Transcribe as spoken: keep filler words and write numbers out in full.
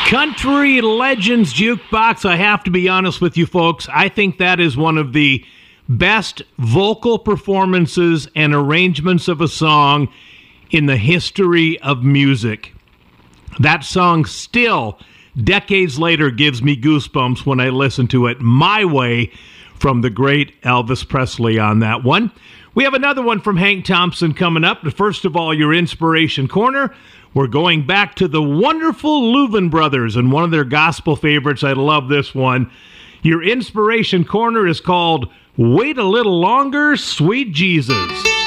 Country Legends Jukebox. I have to be honest with you folks, I think that is one of the best vocal performances and arrangements of a song in the history of music. That song still, decades later, gives me goosebumps when I listen to it. My Way, from the great Elvis Presley on that one. We have another one from Hank Thompson coming up. But first of all, your Inspiration Corner. We're going back to the wonderful Louvin Brothers and one of their gospel favorites. I love this one. Your Inspiration Corner is called Wait a Little Longer, Sweet Jesus.